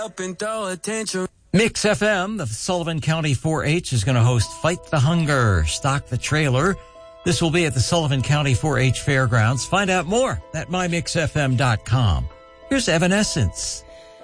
Up and throw attention. Mix FM, the Sullivan County 4-H, is going to host Fight the Hunger, Stock the Trailer. This will be at the Sullivan County 4-H Fairgrounds. Find out more at mymixfm.com. Here's Evanescence.